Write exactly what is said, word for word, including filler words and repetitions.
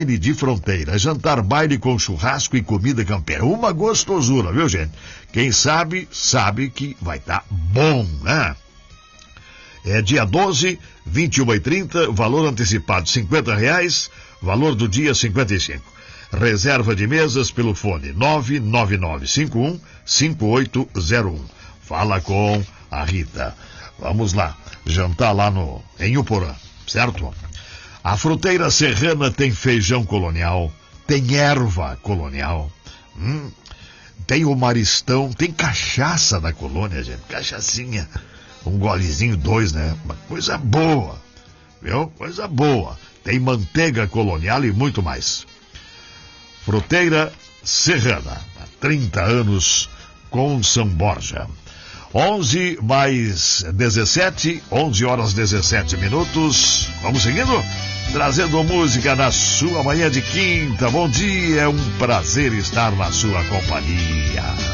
de Fronteira, jantar baile com churrasco e comida campeira. Uma gostosura, viu, gente? Quem sabe, sabe que vai estar bom, né? É dia doze, vinte e uma e trinta, valor antecipado cinquenta reais, valor do dia cinquenta e cinco. Reserva de mesas pelo fone nove nove nove cinco um cinco oito zero um. Fala com a Rita. Vamos lá, jantar lá no, em Uporã, certo? A Fruteira Serrana tem feijão colonial, tem erva colonial, hum, tem o maristão, tem cachaça da colônia, gente, cachaçinha, um golezinho, dois, né? Uma coisa boa, viu? Coisa boa. Tem manteiga colonial e muito mais. Fruteira Serrana, há trinta anos com São Borja. onze mais dezessete, onze horas dezessete minutos. Vamos seguindo? Trazendo música na sua manhã de quinta. Bom dia, é um prazer estar na sua companhia.